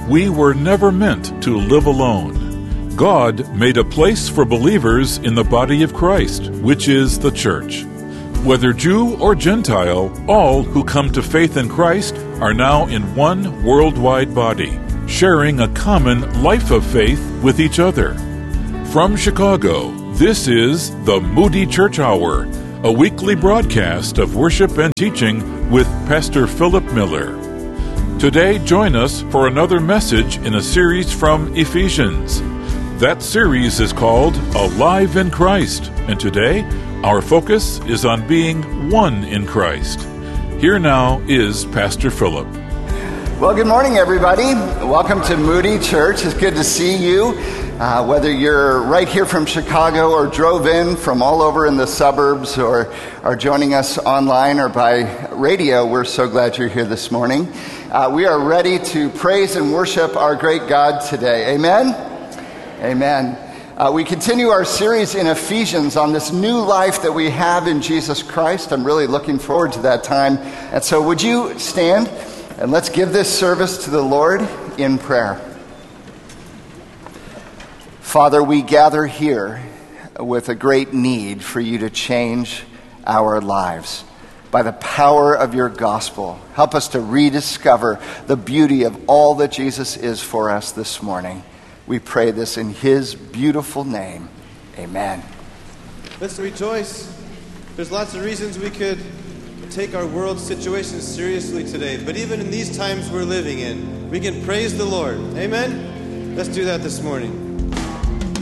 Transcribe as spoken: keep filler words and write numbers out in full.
We were never meant to live alone. God made a place for believers in the body of Christ, which is the church. Whether Jew or Gentile, all who come to faith in Christ are now in one worldwide body, sharing a common life of faith with each other. From Chicago, this is the Moody Church Hour, a weekly broadcast of worship and teaching with Pastor Philip Miller. Today, join us for another message in a series from Ephesians. That series is called Alive in Christ, and today, our focus is on being one in Christ. Here now is Pastor Philip. Well, good morning, everybody. Welcome to Moody Church. It's good to see you. Uh, whether you're right here from Chicago or drove in from all over in the suburbs or are joining us online or by radio, we're so glad you're here this morning. Uh, we are ready to praise and worship our great God today. Amen? Amen. Uh, we continue our series in Ephesians on this new life that we have in Jesus Christ. I'm really looking forward to that time. And so would you stand and let's give this service to the Lord in prayer. Father, we gather here with a great need for you to change our lives. By the power of your gospel, help us to rediscover the beauty of all that Jesus is for us this morning. We pray this in his beautiful name. Amen. Let's rejoice. There's lots of reasons we could take our world situation seriously today, but even in these times we're living in, we can praise the Lord. Amen? Let's do that this morning.